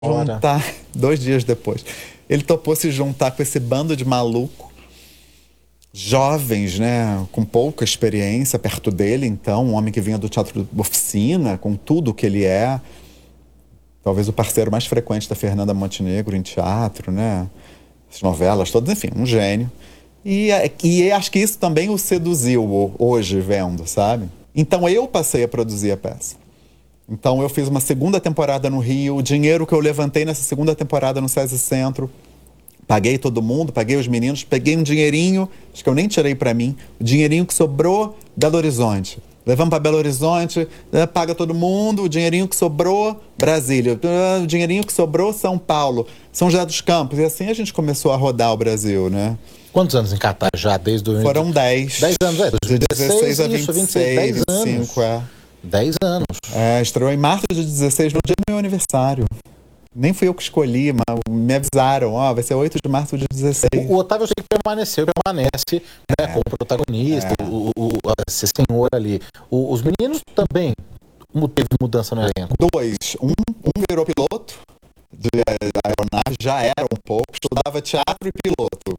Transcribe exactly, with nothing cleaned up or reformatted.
juntar, dois dias depois, ele topou se juntar com esse bando de maluco, jovens, né, com pouca experiência perto dele, então, um homem que vinha do teatro oficina, com tudo que ele é, talvez o parceiro mais frequente da Fernanda Montenegro em teatro, né, as novelas todas, enfim, um gênio. E, e acho que isso também o seduziu hoje, vendo, sabe? Então eu passei a produzir a peça. Então eu fiz uma segunda temporada no Rio, o dinheiro que eu levantei nessa segunda temporada no SESI Centro, paguei todo mundo, paguei os meninos, peguei um dinheirinho, acho que eu nem tirei pra mim, o dinheirinho que sobrou, Belo Horizonte. Levamos para Belo Horizonte, né, paga todo mundo, o dinheirinho que sobrou, Brasília. O dinheirinho que sobrou, São Paulo, São José dos Campos. E assim a gente começou a rodar o Brasil, né? Quantos anos em Catar já, desde o... Foram dez. dez anos, é. De dezesseis a vinte e seis, dez anos. vinte e cinco, é. dez anos. É, estreou em março de dezesseis, no dia do meu aniversário. Nem fui eu que escolhi, mas me avisaram, ó, vai ser oito de março de dezesseis. O, o Otávio eu sei que permaneceu, permanece, né, É. como protagonista, É. o, o, o, esse senhor ali. O, os meninos também mu- teve mudança no elenco. Dois. Um, um virou piloto de aeronave, já era um pouco, estudava teatro e piloto.